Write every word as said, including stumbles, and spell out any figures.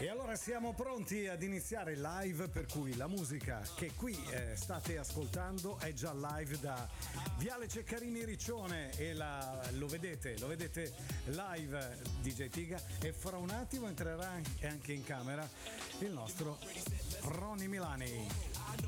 E allora siamo pronti ad iniziare il live, per cui la musica che qui eh, state ascoltando è già live da Viale Ceccarini Riccione e la, lo vedete, lo vedete live D J Tiga, e fra un attimo entrerà anche in camera il nostro Ronny Milani.